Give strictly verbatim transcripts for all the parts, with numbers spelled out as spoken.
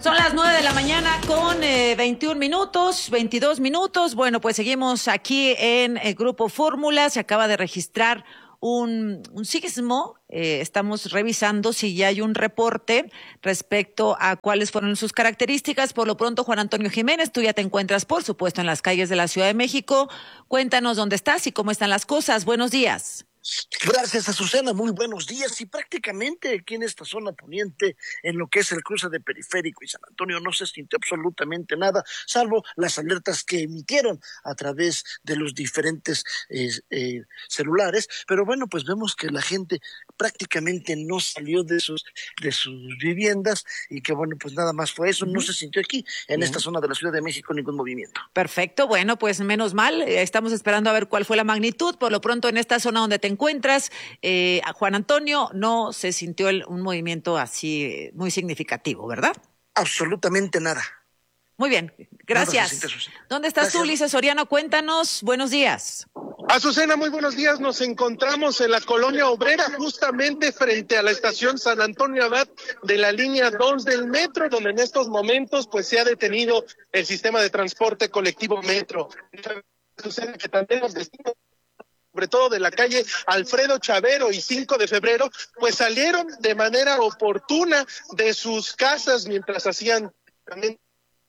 Son las nueve de la mañana con eh, veintiún minutos, veintidós minutos. Bueno, pues seguimos aquí en el Grupo Fórmula. Se acaba de registrar un, un sismo. Eh, estamos revisando si ya hay un reporte respecto a cuáles fueron sus características. Por lo pronto, Juan Antonio Jiménez, tú ya te encuentras, por supuesto, en las calles de la Ciudad de México. Cuéntanos dónde estás y cómo están las cosas. Buenos días. Gracias, Azucena, muy buenos días. Y prácticamente aquí en esta zona poniente, en lo que es el cruce de Periférico y San Antonio, no se sintió absolutamente nada, salvo las alertas que emitieron a través de los diferentes eh, eh, celulares. Pero bueno, pues vemos que la gente prácticamente no salió de sus, de sus viviendas y que bueno, pues nada más fue eso. Uh-huh. No se sintió aquí, en Bien. esta zona de la Ciudad de México, ningún movimiento. Perfecto, bueno, pues menos mal. Estamos esperando a ver cuál fue la magnitud. Por lo pronto, en esta zona donde te encuentras, eh, a Juan Antonio, no se sintió el, un movimiento así eh, muy significativo, ¿verdad? Absolutamente nada. Muy bien, gracias. Siente, ¿Dónde estás gracias. tú, Ulises Soriano? Cuéntanos, buenos días. Azucena, muy buenos días. Nos encontramos en la colonia obrera, justamente frente a la estación San Antonio Abad de la línea dos del metro, donde en estos momentos pues se ha detenido el sistema de transporte colectivo metro. Azucena, que también los destinos, sobre todo de la calle Alfredo Chavero y cinco de febrero, pues salieron de manera oportuna de sus casas mientras hacían también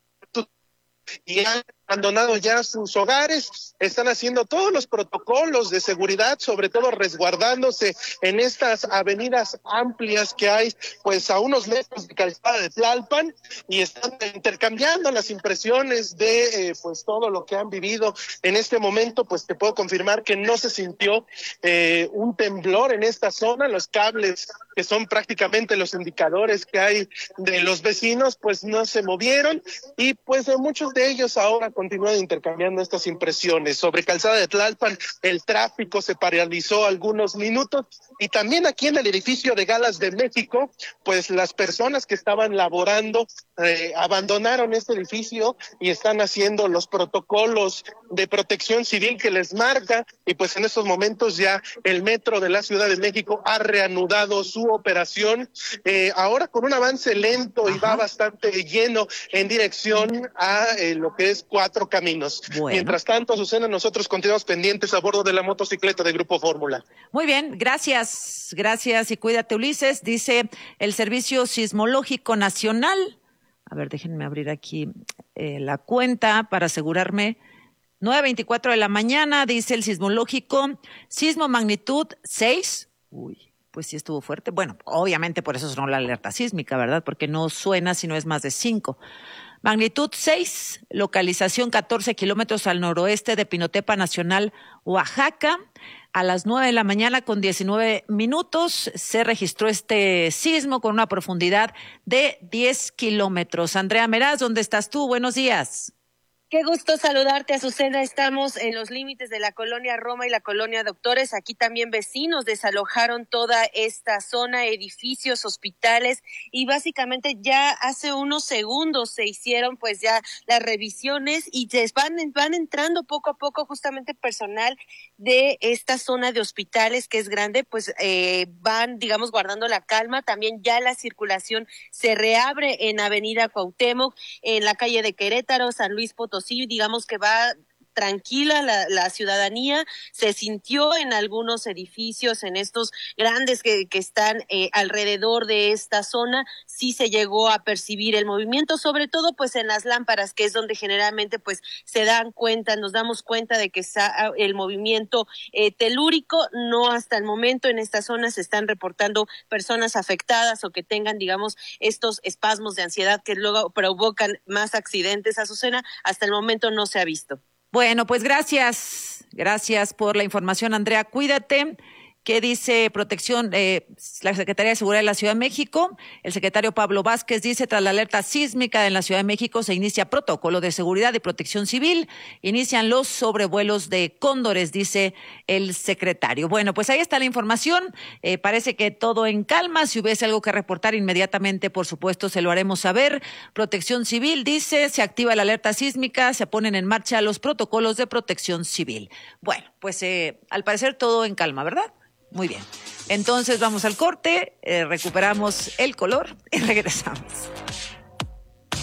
y han abandonado ya sus hogares, están haciendo todos los protocolos de seguridad, sobre todo resguardándose en estas avenidas amplias que hay pues a unos metros de Calzada de Tlalpan, y están intercambiando las impresiones de eh, pues todo lo que han vivido en este momento. Pues te puedo confirmar que no se sintió eh, un temblor en esta zona. Los cables, que son prácticamente los indicadores que hay de los vecinos, pues no se movieron, y pues de muchos de ellos ahora continúan intercambiando estas impresiones. Sobre Calzada de Tlalpan, el tráfico se paralizó algunos minutos, y también aquí en el edificio de Galas de México, pues las personas que estaban laborando eh, abandonaron este edificio y están haciendo los protocolos de protección civil que les marca, y pues en estos momentos ya el metro de la Ciudad de México ha reanudado su operación, eh, ahora con un avance lento. Ajá. Y va bastante lleno en dirección a eh, lo que es Cuatro Caminos. Bueno. Mientras tanto, Azucena, nosotros continuamos pendientes a bordo de la motocicleta de Grupo Fórmula. Muy bien, gracias, gracias y cuídate, Ulises. Dice el Servicio Sismológico Nacional, a ver, déjenme abrir aquí eh, la cuenta para asegurarme. nueve veinticuatro de la mañana, dice el sismológico, sismo magnitud seis. Uy, pues sí estuvo fuerte. Bueno, obviamente por eso sonó la alerta sísmica, ¿verdad? Porque no suena si no es más de cinco. Magnitud seis, localización catorce kilómetros al noroeste de Pinotepa Nacional, Oaxaca. A las nueve de la mañana con diecinueve minutos se registró este sismo con una profundidad de diez kilómetros. Andrea Meraz, ¿dónde estás tú? Buenos días. Qué gusto saludarte, Azucena. Estamos en los límites de la colonia Roma y la colonia Doctores. Aquí también vecinos desalojaron toda esta zona, edificios, hospitales, y básicamente ya hace unos segundos se hicieron pues ya las revisiones, y van, van entrando poco a poco justamente personal de esta zona de hospitales, que es grande, pues eh, van, digamos, guardando la calma. También ya la circulación se reabre en Avenida Cuauhtémoc, en la calle de Querétaro, San Luis Potosí. Sí, digamos que va tranquila la, la ciudadanía. Se sintió en algunos edificios, en estos grandes que, que están eh, alrededor de esta zona, sí se llegó a percibir el movimiento, sobre todo pues en las lámparas, que es donde generalmente pues se dan cuenta, nos damos cuenta de que está el movimiento eh, telúrico. No, hasta el momento en esta zona se están reportando personas afectadas o que tengan, digamos, estos espasmos de ansiedad que luego provocan más accidentes. Azucena, hasta el momento no se ha visto. Bueno, pues gracias, gracias por la información, Andrea. Cuídate. ¿Qué dice Protección, eh, la Secretaría de Seguridad de la Ciudad de México? El secretario Pablo Vázquez dice, tras la alerta sísmica en la Ciudad de México se inicia protocolo de seguridad y protección civil. Inician los sobrevuelos de cóndores, dice el secretario. Bueno, pues ahí está la información. Eh, parece que todo en calma. Si hubiese algo que reportar inmediatamente, por supuesto, se lo haremos saber. Protección Civil dice, se activa la alerta sísmica, se ponen en marcha los protocolos de protección civil. Bueno, pues eh, al parecer todo en calma, ¿verdad? Muy bien. Entonces vamos al corte, eh, recuperamos el color y regresamos.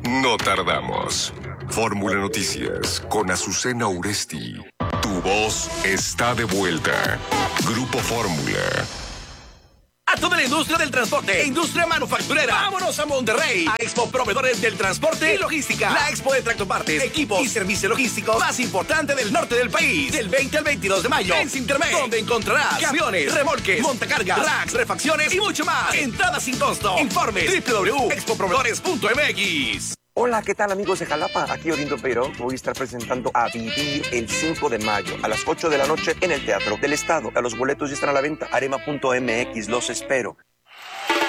No tardamos. Fórmula Noticias con Azucena Uresti. Tu voz está de vuelta. Grupo Fórmula. A toda la industria del transporte e industria manufacturera. Vámonos a Monterrey, a Expo Proveedores del Transporte y Logística. La expo de tractopartes, equipos y servicio logístico más importante del norte del país. Del veinte al veintidós de mayo en Sintermex, donde encontrarás camiones, remolques, montacargas, racks, refacciones y mucho más. Entrada sin costo. Informe doble u doble u doble u punto expo proveedores punto m x. Hola, ¿qué tal amigos de Jalapa? Aquí Orindo Peirón. Voy a estar presentando A Vivir el cinco de mayo a las ocho de la noche en el Teatro del Estado. A los boletos ya están a la venta. arema punto m x, los espero.